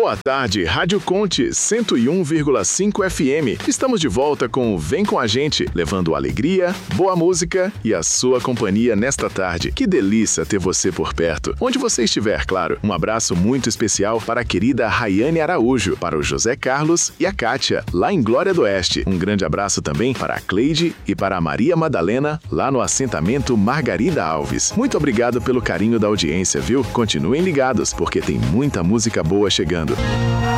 Boa tarde, Rádio Conte 101,5 FM. Estamos de volta com o Vem Com a Gente, levando alegria, boa música e a sua companhia nesta tarde. Que delícia ter você por perto. Onde você estiver, claro. Um abraço muito especial para a querida Rayane Araújo, para o José Carlos e a Kátia, lá em Glória do Oeste. Um grande abraço também para a Cleide e para a Maria Madalena, lá no assentamento Margarida Alves. Muito obrigado pelo carinho da audiência, viu? Continuem ligados, porque tem muita música boa chegando.